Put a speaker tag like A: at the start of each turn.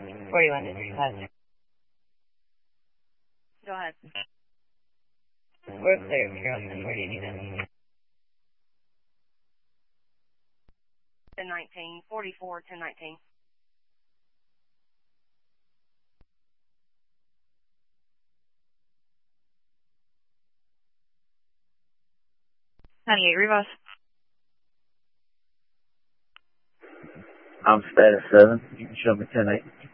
A: 41 dispatch.
B: Go ahead.
A: We're clear, Carolyn. Where do you need it?
B: 1019, 44, 1019. Rivas.
C: I'm status 7. You can show me 10-8.